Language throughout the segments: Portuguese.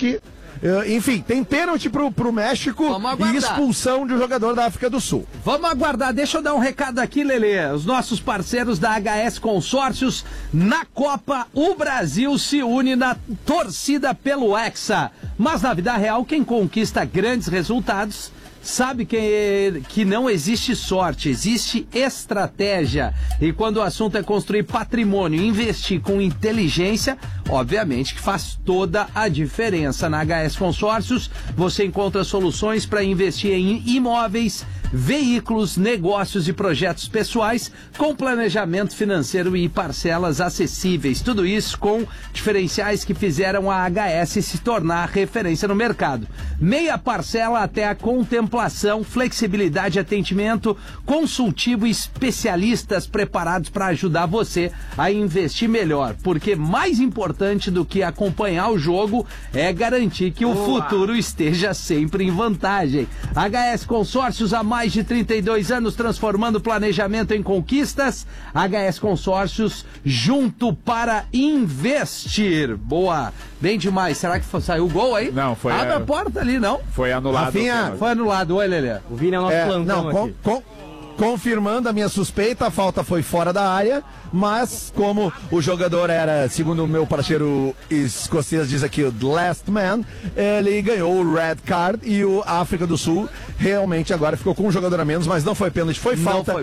que... enfim, tem pênalti pro México e expulsão de um jogador da África do Sul. Vamos aguardar, deixa eu dar um recado aqui, Lelê. Os nossos parceiros da HS Consórcios, na Copa, o Brasil se une na torcida pelo Hexa. Mas na vida real, quem conquista grandes resultados sabe que não existe sorte, existe estratégia. E quando o assunto é construir patrimônio, investir com inteligência, obviamente que faz toda a diferença. Na HS Consórcios, você encontra soluções para investir em imóveis, veículos, negócios e projetos pessoais com planejamento financeiro e parcelas acessíveis. Tudo isso com diferenciais que fizeram a HS se tornar referência no mercado. Meia parcela até a contemplação, flexibilidade, atendimento consultivo e especialistas preparados para ajudar você a investir melhor. Porque mais importante do que acompanhar o jogo é garantir que o futuro esteja sempre em vantagem. HS Consórcios, há mais de 32 anos transformando planejamento em conquistas. HS Consórcios, junto para investir. Boa, bem demais. Será que saiu o gol aí? Não, foi... Abre a porta ali, não? Foi anulado. Rafinha, foi anulado. Oi, Lelê. O Vini é o nosso plantão aqui. Confirmando a minha suspeita, a falta foi fora da área, mas como o jogador era, segundo o meu parceiro escocês diz aqui, o last man, ele ganhou o red card e o África do Sul realmente agora ficou com um jogador a menos, mas não foi pênalti, foi falta.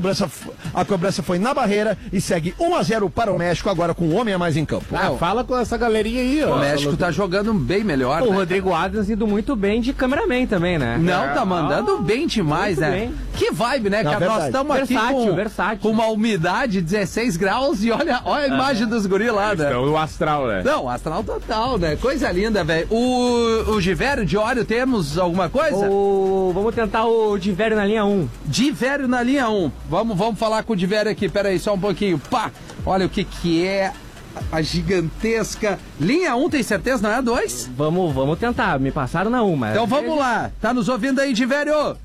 A cobrança foi na barreira e segue 1-0 para o México, agora com um homem a mais em campo. Fala com essa galerinha aí, ó. O México tá jogando bem melhor, O né? Rodrigo Adams indo muito bem de cameraman também, né? Não, tá mandando bem demais, muito né? bem. Que vibe, né, cara? Nós estamos aqui com uma umidade de 16 graus e olha a imagem dos guris lá, né? Então, o astral, né? Não, astral total, né? Coisa linda, velho. O Divério, Diório, temos alguma coisa? Vamos tentar o Divério na linha 1. Divério na linha 1. Vamos falar com o Divério aqui, peraí, só um pouquinho. Pá! Olha o que é a gigantesca... Linha 1, tem certeza, não é a 2? Vamos tentar, me passaram na 1, mas... Então vamos lá. Tá nos ouvindo aí, Divério?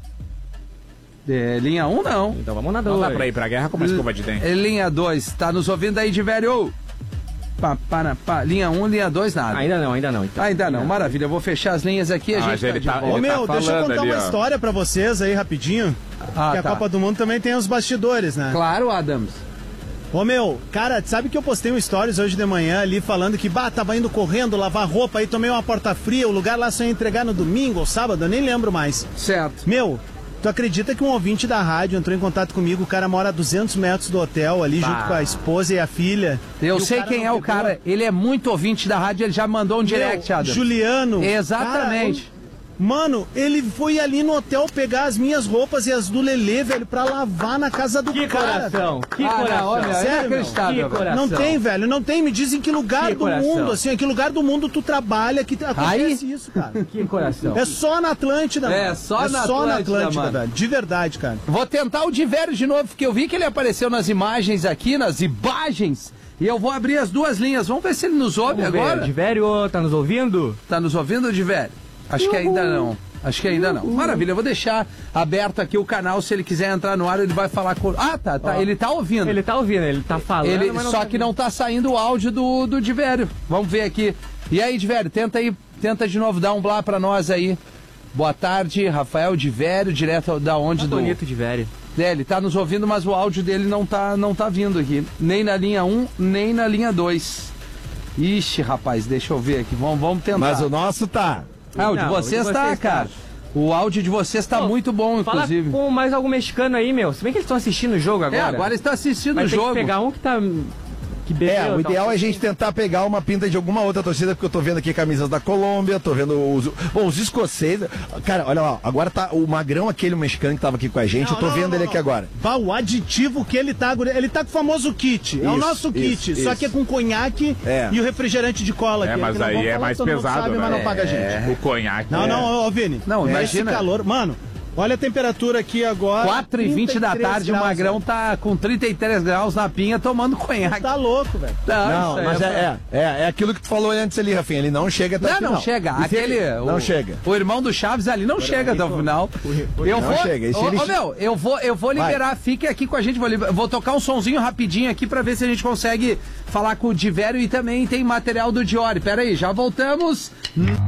Linha 1 não. Então vamos na 2. Não dá pra ir pra guerra com uma escova de dente. Linha 2, tá nos ouvindo aí, Divério? Linha 1, linha 2, nada. Ainda não. Então. Ainda não, maravilha. Eu vou fechar as linhas aqui e a gente ele tá, Ô meu, deixa eu contar ali, uma história pra vocês aí rapidinho. Que a Copa do Mundo também tem os bastidores, né? Claro, Adams. Ô meu, cara, sabe que eu postei um stories hoje de manhã ali falando que tava indo correndo, lavar roupa, aí tomei uma porta fria, o lugar lá só ia entregar no domingo ou sábado, eu nem lembro mais. Certo. Meu, tu acredita que um ouvinte da rádio entrou em contato comigo, o cara mora a 200 metros do hotel ali, junto com a esposa e a filha. Eu sei quem é o cara, ele é muito ouvinte da rádio, ele já mandou um direct, Adams. Juliano. Exatamente. Cara, mano, ele foi ali no hotel pegar as minhas roupas e as do Lelê, velho, pra lavar na casa do cara. Que coração. Olha, sério, inacreditável. Não tem, velho, não tem. Me dizem que lugar do mundo, assim, que lugar do mundo tu trabalha que acontece isso, cara. Que coração. É só na Atlântida, mano. Só na Atlântida, mano. Velho. De verdade, cara. Vou tentar o Divério de novo, porque eu vi que ele apareceu nas imagens aqui, nas imagens, e eu vou abrir as duas linhas. Vamos ver se ele nos ouve agora. Divério, tá nos ouvindo? Tá nos ouvindo, Divério? Acho que ainda não. Maravilha, eu vou deixar aberto aqui o canal, se ele quiser entrar no ar, ele vai falar com... tá, ele tá ouvindo. Ele tá falando, mas só que não tá saindo o áudio do Divério. Vamos ver aqui. E aí, Divério, tenta de novo dar um blá pra nós aí. Boa tarde, Rafael Divério, direto da onde do... Bonito Divério. Ele tá nos ouvindo, mas o áudio dele não tá vindo aqui. Nem na linha 1, nem na linha 2. Ixi, rapaz, deixa eu ver aqui. Vamos tentar. Mas o nosso tá... o de vocês tá, cara. O áudio de vocês tá muito bom, inclusive. Fala com mais algum mexicano aí, meu. Se bem que eles estão assistindo o jogo agora. Agora eles estão assistindo o jogo. Tem que pegar um que tá... o ideal é a gente tentar pegar uma pinta de alguma outra torcida, porque eu tô vendo aqui camisas da Colômbia, tô vendo os escoceses. Cara, olha lá, agora tá o Magrão, aquele mexicano que tava aqui com a gente, eu tô vendo ele aqui agora. O aditivo que ele tá com o famoso kit, é o nosso kit, só que é com conhaque e o refrigerante de cola aqui. Mas aí é mais pesado, sabe, né? mas não paga a gente. O conhaque. Não, Vini. Não, imagina. Esse calor, mano. Olha a temperatura aqui agora. 4h20 da tarde, graus, o Magrão tá com 33 graus na pinha tomando conhaque. Tá louco, velho. Não, mas é aquilo que tu falou antes ali, Rafinha. Ele não chega até o final. Não chega. Não chega. O irmão do Chaves ali não chega até o final. Eu vou liberar. Fique aqui com a gente. Vou tocar um sonzinho rapidinho aqui pra ver se a gente consegue falar com o Divério e também tem material do Diori. Pera aí, já voltamos.